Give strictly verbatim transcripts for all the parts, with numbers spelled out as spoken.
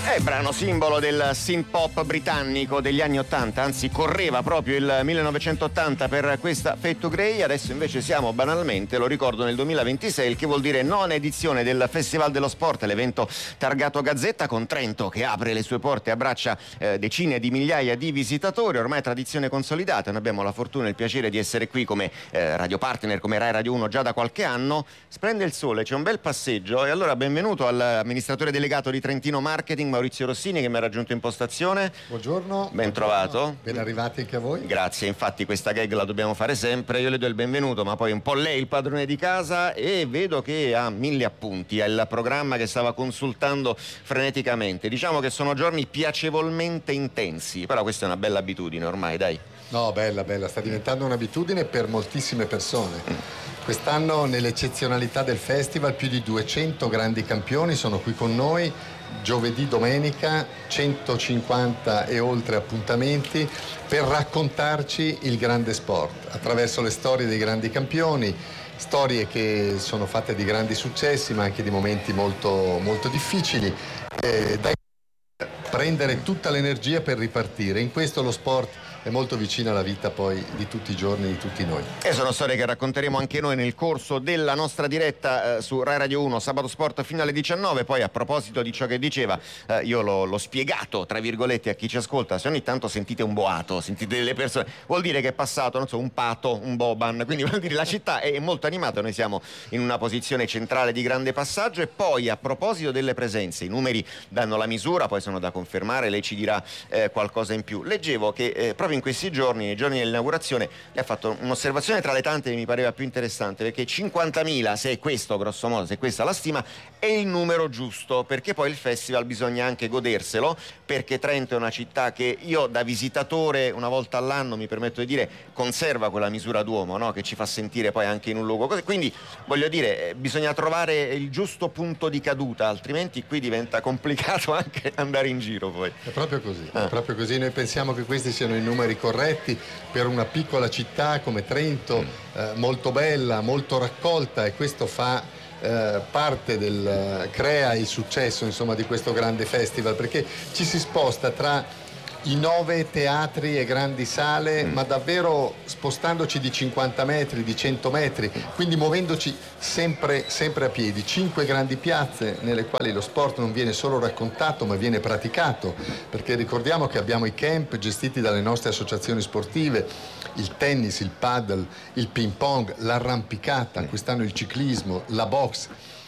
È il brano simbolo del synth pop britannico degli anni ottanta, anzi correva proprio il millenovecentottanta per questa Fade to Grey. Adesso invece siamo banalmente, lo ricordo, nel duemilaventisei, il che vuol dire nona edizione del Festival dello Sport, l'evento targato Gazzetta, con Trento che apre le sue porte e abbraccia eh, decine di migliaia di visitatori, ormai tradizione consolidata. Noi abbiamo la fortuna e il piacere di essere qui come eh, radio partner, come Rai Radio uno già da qualche anno. Splende il sole, c'è un bel passeggio e allora benvenuto all'amministratore delegato di Trentino Marketing, Maurizio Rossini, che mi ha raggiunto in postazione. Buongiorno. Ben trovato. Ben arrivati anche a voi. Grazie, infatti questa gag la dobbiamo fare sempre. Io le do il benvenuto, ma poi un po' lei il padrone di casa, e vedo che ha mille appunti, ha il programma che stava consultando freneticamente. Diciamo che sono giorni piacevolmente intensi, però questa è una bella abitudine ormai, dai. No, bella, bella, sta diventando un'abitudine per moltissime persone. Quest'anno, nell'eccezionalità del festival, più di duecento grandi campioni sono qui con noi. Giovedì, domenica, centocinquanta e oltre appuntamenti per raccontarci il grande sport attraverso le storie dei grandi campioni, storie che sono fatte di grandi successi ma anche di momenti molto, molto difficili, eh, da prendere tutta l'energia per ripartire. In questo lo sport è molto vicino alla vita poi di tutti i giorni di tutti noi. E sono storie che racconteremo anche noi nel corso della nostra diretta eh, su Rai Radio uno, Sabato Sport fino alle diciannove. Poi, a proposito di ciò che diceva, eh, io l'ho, l'ho spiegato tra virgolette a chi ci ascolta: se ogni tanto sentite un boato, sentite delle persone, vuol dire che è passato, non so, un pato, un boban, quindi vuol dire la città è molto animata. Noi siamo in una posizione centrale di grande passaggio. E poi, a proposito delle presenze, i numeri danno la misura, poi sono da confermare, lei ci dirà eh, qualcosa in più. Leggevo che eh, proprio in questi giorni, nei giorni dell'inaugurazione, lei ha fatto un'osservazione tra le tante che mi pareva più interessante, perché cinquantamila, se è questo grosso modo, se è questa la stima, è il numero giusto, perché poi il festival bisogna anche goderselo, perché Trento è una città che io da visitatore una volta all'anno, mi permetto di dire, conserva quella misura d'uomo, no? Che ci fa sentire poi anche in un luogo così. Quindi voglio dire, bisogna trovare il giusto punto di caduta, altrimenti qui diventa complicato anche andare in giro poi. È proprio così, ah. è proprio così. Noi pensiamo che questi siano i numeri corretti per una piccola città come Trento, mm. eh, molto bella, molto raccolta, e questo fa eh, parte del crea il successo, insomma, di questo grande festival, perché ci si sposta tra i nove teatri e grandi sale, mm. ma davvero spostandoci di cinquanta metri, di cento metri, quindi muovendoci sempre, sempre a piedi. Cinque grandi piazze nelle quali lo sport non viene solo raccontato ma viene praticato, perché ricordiamo che abbiamo i camp gestiti dalle nostre associazioni sportive, il tennis, il paddle, il ping pong, l'arrampicata, quest'anno il ciclismo, la box,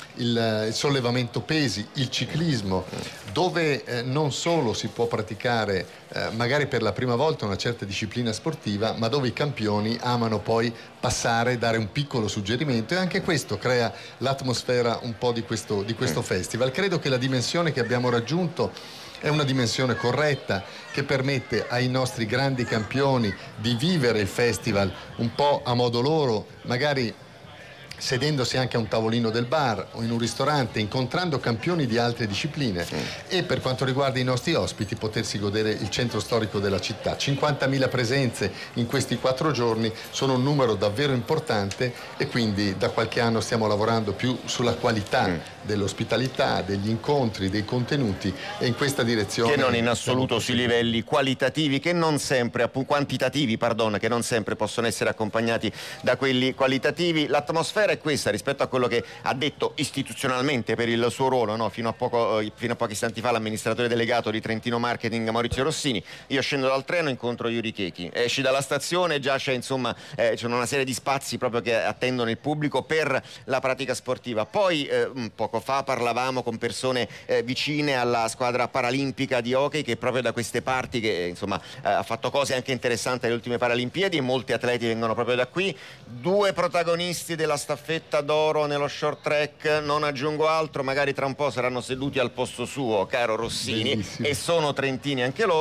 il, il sollevamento pesi, il ciclismo, dove eh, non solo si può praticare eh, magari per la prima volta una certa disciplina sportiva, ma dove i campioni amano poi passare, dare un piccolo suggerimento, e anche questo crea l'atmosfera un po' di questo, di questo festival. Credo che la dimensione che abbiamo raggiunto è una dimensione corretta, che permette ai nostri grandi campioni di vivere il festival un po' a modo loro, magari sedendosi anche a un tavolino del bar o in un ristorante, incontrando campioni di altre discipline, sì. E per quanto riguarda i nostri ospiti, potersi godere il centro storico della città. cinquantamila presenze in questi quattro giorni sono un numero davvero importante, e quindi da qualche anno stiamo lavorando più sulla qualità mm. dell'ospitalità, degli incontri, dei contenuti, e in questa direzione, che non in assoluto sui livelli qualitativi, che non sempre, quantitativi, pardon, che non sempre possono essere accompagnati da quelli qualitativi. L'atmosfera è questa rispetto a quello che ha detto istituzionalmente per il suo ruolo, no? fino a poco, fino a pochi istanti fa, l'amministratore delegato di Trentino Marketing Maurizio Rossini. Io scendo dal treno, incontro Yuri Chechi, esci dalla stazione, già c'è insomma eh, c'è una serie di spazi proprio che attendono il pubblico per la pratica sportiva. Poi eh, poco fa parlavamo con persone eh, vicine alla squadra paralimpica di hockey, che proprio da queste parti, che insomma eh, ha fatto cose anche interessanti alle ultime Paralimpiadi, e molti atleti vengono proprio da qui. Due protagonisti della staffetta d'oro nello short track, non aggiungo altro, magari tra un po' saranno seduti al posto suo, caro Rossini. Bellissimo. E sono trentini anche loro.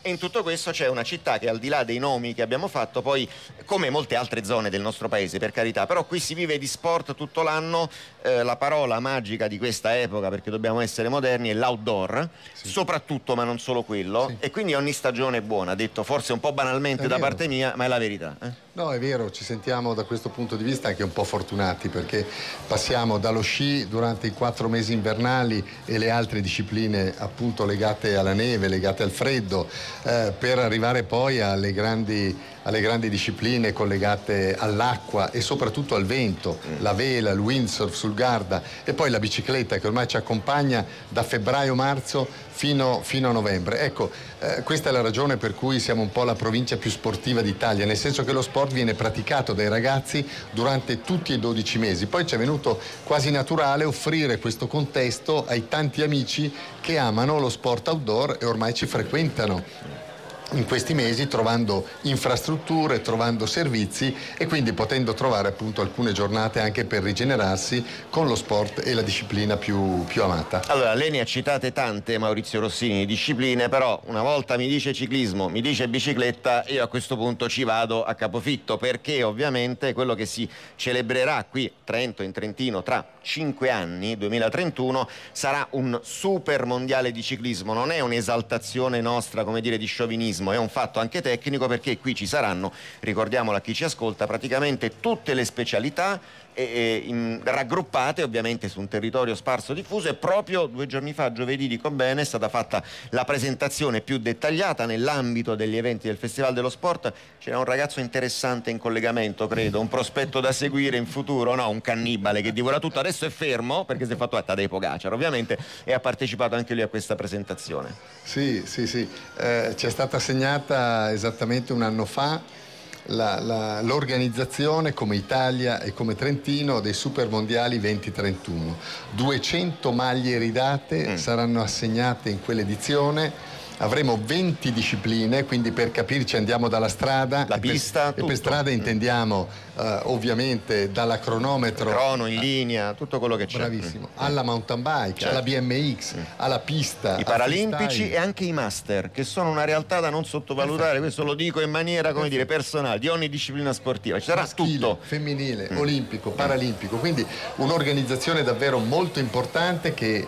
E in tutto questo c'è una città che, al di là dei nomi che abbiamo fatto, poi, come molte altre zone del nostro paese, per carità, però qui si vive di sport tutto l'anno. Eh, la parola magica di questa epoca, perché dobbiamo essere moderni, è l'outdoor, sì. soprattutto, ma non solo quello, sì. e quindi ogni stagione è buona, detto forse un po' banalmente è da vero. parte mia, ma è la verità. Eh? No, è vero, ci sentiamo da questo punto di vista anche un po' fortunati, perché passiamo dallo sci durante i quattro mesi invernali e le altre discipline appunto legate alla neve, legate al freddo, eh, per arrivare poi alle grandi, alle grandi discipline collegate all'acqua e soprattutto al vento, mm. la vela, il windsurf sul Garda e poi la bicicletta che ormai ci accompagna da febbraio-marzo fino, fino a novembre. Ecco, eh, questa è la ragione per cui siamo un po' la provincia più sportiva d'Italia, nel senso che lo sport viene praticato dai ragazzi durante tutti i dodici mesi. Poi ci è venuto quasi naturale offrire questo contesto ai tanti amici che amano lo sport outdoor e ormai ci frequentano in questi mesi, trovando infrastrutture, trovando servizi e quindi potendo trovare appunto alcune giornate anche per rigenerarsi con lo sport e la disciplina più, più amata. Allora, lei ne ha citate tante, Maurizio Rossini, discipline, però una volta mi dice ciclismo, mi dice bicicletta, io a questo punto ci vado a capofitto, perché ovviamente quello che si celebrerà qui a Trento, in Trentino, tra cinque anni, duemilatrentuno, sarà un super mondiale di ciclismo. Non è un'esaltazione nostra, come dire, di sciovinismo, è un fatto anche tecnico, perché qui ci saranno, ricordiamolo a chi ci ascolta, praticamente tutte le specialità e, e, in, raggruppate ovviamente su un territorio sparso diffuso. E proprio due giorni fa, giovedì dico bene, è stata fatta la presentazione più dettagliata nell'ambito degli eventi del Festival dello Sport. C'era un ragazzo interessante in collegamento, credo, un prospetto da seguire in futuro, no, un cannibale che divora tutto. Adesso è fermo perché si è fatto a Tadej Pogacar ovviamente, e ha partecipato anche lui a questa presentazione. Sì, sì, sì, eh, ci è stata assegnata esattamente un anno fa La, la, l'organizzazione come Italia e come Trentino dei Super Mondiali venti trentuno. duecento maglie ridate mm. saranno assegnate in quell'edizione. Avremo venti discipline, quindi per capirci andiamo dalla strada, la e pista, per, e per strada intendiamo uh, ovviamente dalla cronometro, crono in linea, tutto quello che c'è. Bravissimo, mm. alla mountain bike, certo. alla B M X, mm. alla pista, i paralimpici e anche i master, che sono una realtà da non sottovalutare. Perfetto. Questo lo dico in maniera, come dire, personale, di ogni disciplina sportiva. Ci sarà maschile, tutto, femminile, mm. olimpico, paralimpico, quindi un'organizzazione davvero molto importante che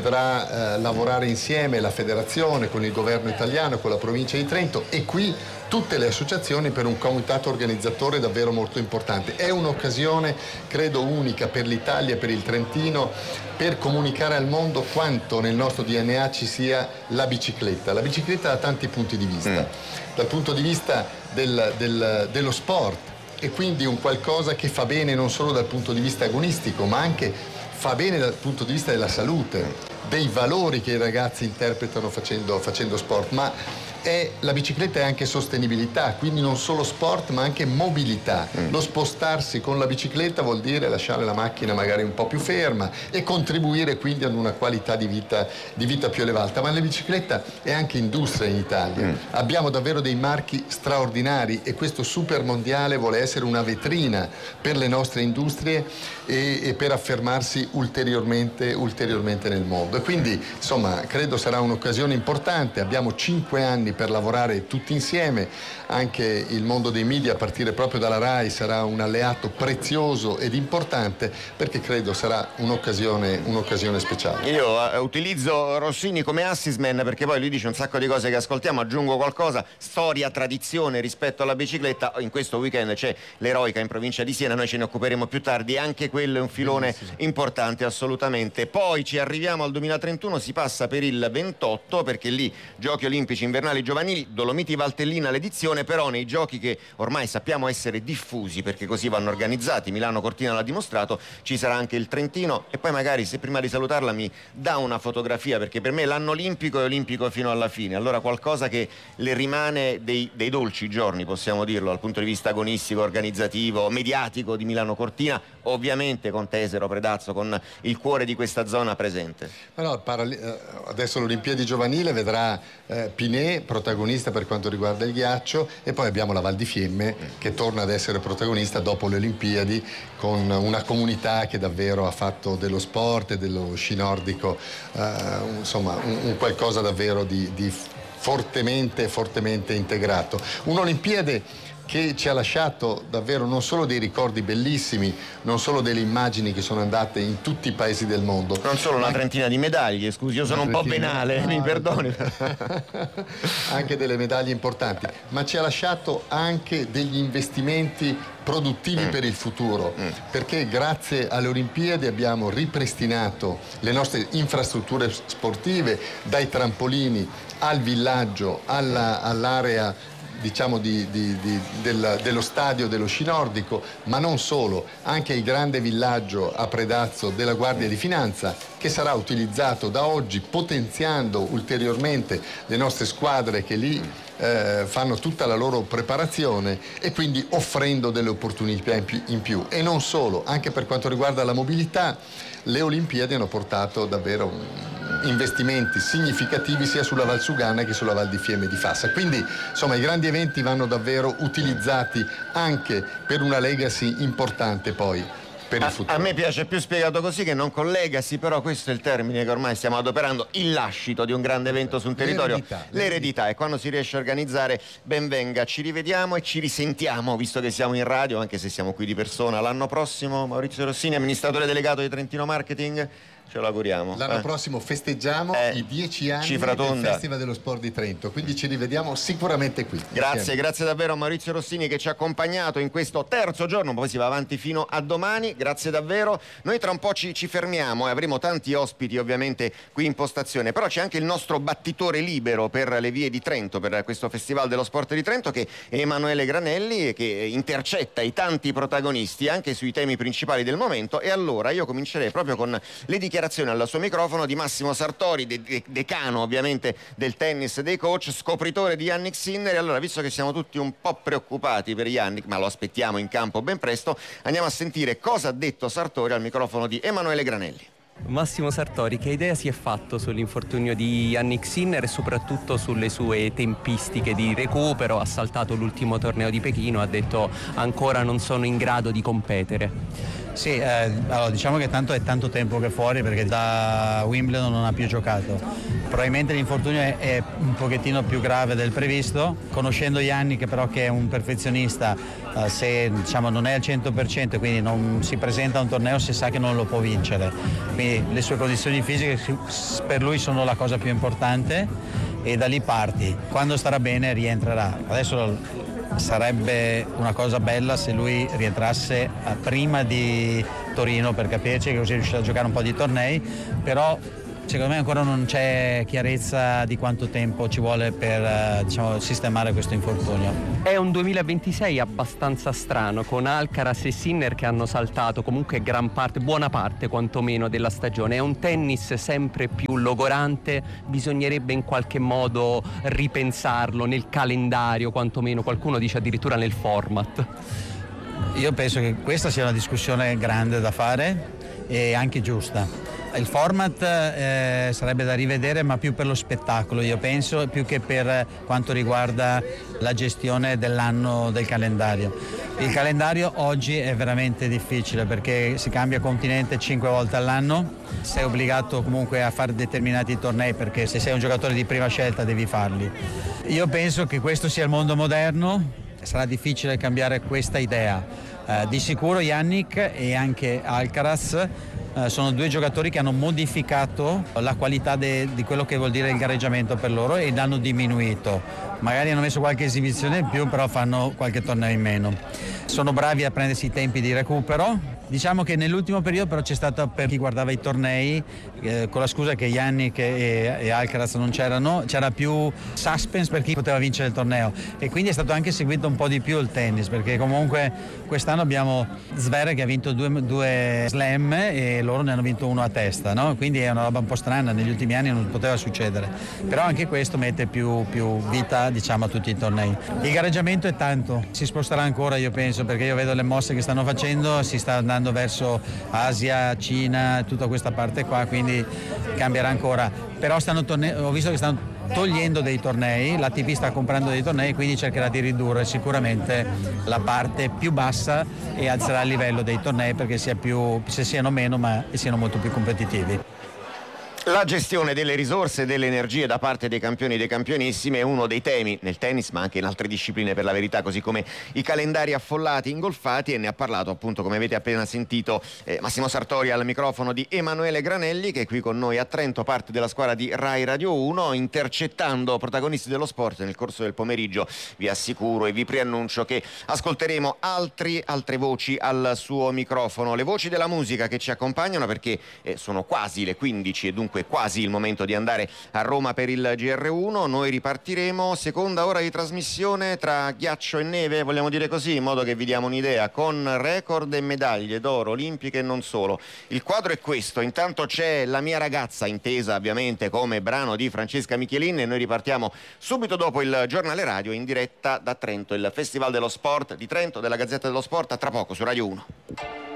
vedrà eh, lavorare insieme la federazione con il governo italiano, con la provincia di Trento e qui tutte le associazioni per un comitato organizzatore davvero molto importante. È un'occasione, credo, unica per l'Italia e per il Trentino per comunicare al mondo quanto nel nostro D N A ci sia la bicicletta. La bicicletta da tanti punti di vista, mm. dal punto di vista del, del, dello sport, e quindi un qualcosa che fa bene non solo dal punto di vista agonistico, ma anche fa bene dal punto di vista della salute, dei valori che i ragazzi interpretano facendo, facendo sport, ma è, la bicicletta è anche sostenibilità, quindi non solo sport ma anche mobilità. Mm. Lo spostarsi con la bicicletta vuol dire lasciare la macchina magari un po' più ferma e contribuire quindi ad una qualità di vita, di vita più elevata. Ma la bicicletta è anche industria in Italia. Mm. Abbiamo davvero dei marchi straordinari e questo super mondiale vuole essere una vetrina per le nostre industrie e, e per affermarsi ulteriormente, ulteriormente nel mondo. E quindi insomma credo sarà un'occasione importante. Abbiamo cinque anni per lavorare tutti insieme, anche il mondo dei media a partire proprio dalla RAI sarà un alleato prezioso ed importante, perché credo sarà un'occasione, un'occasione speciale. Io uh, utilizzo Rossini come assisman, perché poi lui dice un sacco di cose che ascoltiamo, aggiungo qualcosa: storia, tradizione rispetto alla bicicletta. In questo weekend c'è l'Eroica in provincia di Siena, noi ce ne occuperemo più tardi, anche quello è un filone Benissimo. importante assolutamente. Poi ci arriviamo al duemilatrentuno, si passa per il ventotto, perché lì Giochi Olimpici Invernali Giovanili, Dolomiti Valtellina l'edizione, però nei giochi che ormai sappiamo essere diffusi, perché così vanno organizzati, Milano Cortina l'ha dimostrato, ci sarà anche il Trentino. E poi magari, se prima di salutarla mi dà una fotografia, perché per me l'anno olimpico è olimpico fino alla fine, allora qualcosa che le rimane dei, dei dolci giorni, possiamo dirlo, dal punto di vista agonistico, organizzativo, mediatico di Milano Cortina, ovviamente con Tesero, Predazzo, con il cuore di questa zona presente. Ma no, parali- adesso l'Olimpiadi giovanile vedrà eh, Pinè protagonista per quanto riguarda il ghiaccio, e poi abbiamo la Val di Fiemme che torna ad essere protagonista dopo le Olimpiadi, con una comunità che davvero ha fatto dello sport e dello sci nordico eh, insomma un, un qualcosa davvero di, di fortemente, fortemente integrato. Un'Olimpiade che ci ha lasciato davvero non solo dei ricordi bellissimi, non solo delle immagini che sono andate in tutti i paesi del mondo. Non solo una trentina di medaglie, scusi, io sono un po' venale, mi perdoni. Anche delle medaglie importanti, ma ci ha lasciato anche degli investimenti produttivi mm. per il futuro, mm. perché grazie alle Olimpiadi abbiamo ripristinato le nostre infrastrutture sportive, dai trampolini al villaggio, alla, all'area diciamo di, di, di, del, dello stadio dello sci nordico, ma non solo, anche il grande villaggio a Predazzo della Guardia di Finanza, che sarà utilizzato da oggi, potenziando ulteriormente le nostre squadre che lì eh, fanno tutta la loro preparazione e quindi offrendo delle opportunità in più, in più. E non solo, anche per quanto riguarda la mobilità, le Olimpiadi hanno portato davvero investimenti significativi sia sulla Valsugana che sulla Val di Fiemme di Fassa. Quindi insomma i grandi eventi vanno davvero utilizzati anche per una legacy importante poi per il futuro. A, a me piace più spiegato così che non con legacy, però questo è il termine che ormai stiamo adoperando, il lascito di un grande evento su un territorio, l'eredità, l'eredità, e quando si riesce a organizzare ben venga. Ci rivediamo e ci risentiamo, visto che siamo in radio, anche se siamo qui di persona, l'anno prossimo. Maurizio Rossini, amministratore delegato di Trentino Marketing, ce lo auguriamo. L'anno eh. prossimo festeggiamo eh, i dieci anni del Festival dello Sport di Trento, quindi ci rivediamo sicuramente qui. Grazie, insieme. Grazie davvero a Maurizio Rossini che ci ha accompagnato in questo terzo giorno, poi si va avanti fino a domani. Grazie davvero. Noi tra un po' ci, ci fermiamo e avremo tanti ospiti ovviamente qui in postazione, però c'è anche il nostro battitore libero per le vie di Trento, per questo Festival dello Sport di Trento, che è Emanuele Granelli, che intercetta i tanti protagonisti anche sui temi principali del momento. E allora io comincerei proprio con le dichiarazioni al suo microfono di Massimo Sartori, de- de- decano ovviamente del tennis dei coach, scopritore di Jannik Sinner. E allora, visto che siamo tutti un po' preoccupati per Jannik, ma lo aspettiamo in campo ben presto, andiamo a sentire cosa ha detto Sartori al microfono di Emanuele Granelli. Massimo Sartori, che idea si è fatto sull'infortunio di Jannik Sinner e soprattutto sulle sue tempistiche di recupero? Ha saltato l'ultimo torneo di Pechino, ha detto ancora non sono in grado di competere. Sì, eh, allora, diciamo che tanto è tanto tempo che è fuori, perché da Wimbledon non ha più giocato. Probabilmente l'infortunio è, è un pochettino più grave del previsto. Conoscendo Jannik però, che è un perfezionista, eh, se diciamo non è al cento per cento, quindi non si presenta a un torneo se sa che non lo può vincere. Quindi le sue condizioni fisiche per lui sono la cosa più importante e da lì parti. Quando starà bene rientrerà. Adesso sarebbe una cosa bella se lui rientrasse prima di Torino, per capirci, che così riuscirà a giocare un po' di tornei, però secondo me ancora non c'è chiarezza di quanto tempo ci vuole per diciamo, sistemare questo infortunio. È un duemilaventisei abbastanza strano, con Alcaraz e Sinner che hanno saltato comunque gran parte, buona parte quantomeno della stagione. È un tennis sempre più logorante, bisognerebbe in qualche modo ripensarlo nel calendario, quantomeno qualcuno dice addirittura nel format. Io penso che questa sia una discussione grande da fare e anche giusta. Il format eh, sarebbe da rivedere, ma più per lo spettacolo, io penso, più che per quanto riguarda la gestione dell'anno del calendario. Il calendario oggi è veramente difficile perché si cambia continente cinque volte all'anno, sei obbligato comunque a fare determinati tornei perché se sei un giocatore di prima scelta devi farli. Io penso che questo sia il mondo moderno, sarà difficile cambiare questa idea. Eh, di sicuro Jannik e anche Alcaraz Uh, sono due giocatori che hanno modificato la qualità de, di quello che vuol dire il gareggiamento per loro e l'hanno diminuito. Magari hanno messo qualche esibizione in più, però fanno qualche torneo in meno. Sono bravi a prendersi i tempi di recupero. Diciamo che nell'ultimo periodo però c'è stato, per chi guardava i tornei, eh, con la scusa che Jannik e, e Alcaraz non c'erano, c'era più suspense per chi poteva vincere il torneo e quindi è stato anche seguito un po' di più il tennis, perché comunque quest'anno abbiamo Zverev che ha vinto due, due slam e loro ne hanno vinto uno a testa, no? Quindi è una roba un po' strana, negli ultimi anni non poteva succedere, però anche questo mette più, più vita diciamo a tutti i tornei. Il gareggiamento è tanto, si sposterà ancora io penso, perché io vedo le mosse che stanno facendo, si sta andando verso Asia, Cina, tutta questa parte qua, quindi cambierà ancora, però stanno torne- ho visto che stanno togliendo dei tornei, l'A T P sta comprando dei tornei, quindi cercherà di ridurre sicuramente la parte più bassa e alzerà il livello dei tornei perché sia più, se siano meno ma siano molto più competitivi. La gestione delle risorse e delle energie da parte dei campioni e dei campionissimi è uno dei temi nel tennis, ma anche in altre discipline per la verità, così come i calendari affollati, ingolfati, e ne ha parlato appunto, come avete appena sentito, eh, Massimo Sartori al microfono di Emanuele Granelli, che è qui con noi a Trento, parte della squadra di Rai Radio uno, intercettando protagonisti dello sport nel corso del pomeriggio. Vi assicuro e vi preannuncio che ascolteremo altri, altre voci al suo microfono, le voci della musica che ci accompagnano, perché eh, sono quasi le quindici e dunque quasi il momento di andare a Roma per il G R uno. Noi ripartiremo, seconda ora di trasmissione tra ghiaccio e neve, vogliamo dire così, in modo che vi diamo un'idea, con record e medaglie d'oro olimpiche e non solo. Il quadro è questo: intanto c'è La mia ragazza, intesa ovviamente come brano di Francesca Michelin, e noi ripartiamo subito dopo il giornale radio in diretta da Trento, il Festival dello Sport di Trento della Gazzetta dello Sport, a tra poco su Radio uno.